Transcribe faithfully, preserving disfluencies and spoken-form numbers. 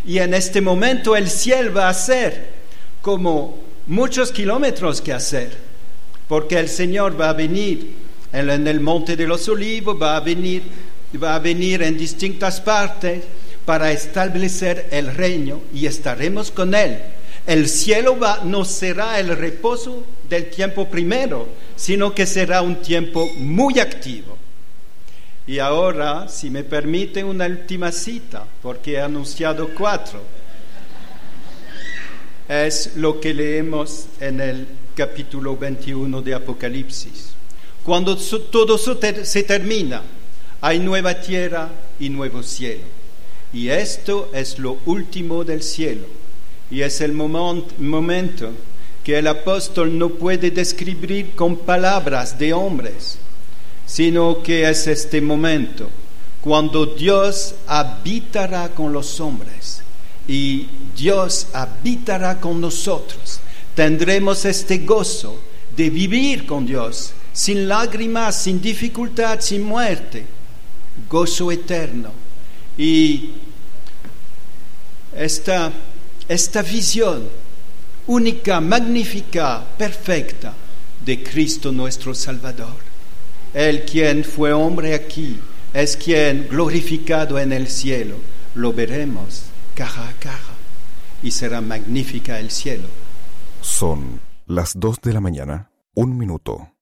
Y en este momento el cielo va a ser como muchos kilómetros que hacer, porque el Señor va a venir en, en el Monte de los Olivos, va a venir, va a venir en distintas partes para establecer el reino y estaremos con Él. El cielo va, no será el reposo del tiempo primero, sino que será un tiempo muy activo. Y ahora, si me permiten, una última cita, porque he anunciado cuatro. Es lo que leemos en el capítulo veintiuno de Apocalipsis. Cuando todo se termina, hay nueva tierra y nuevo cielo. Y esto es lo último del cielo. Y es el momento que el apóstol no puede describir con palabras de hombres, sino que es este momento cuando Dios habitará con los hombres y Dios habitará con nosotros. Tendremos este gozo de vivir con Dios, sin lágrimas, sin dificultad, sin muerte, gozo eterno. Y esta, esta visión única, magnífica, perfecta de Cristo nuestro Salvador. Él quien fue hombre aquí, es quien glorificado en el cielo. Lo veremos cara a cara y será magnífica el cielo. Son las dos de la mañana, un minuto.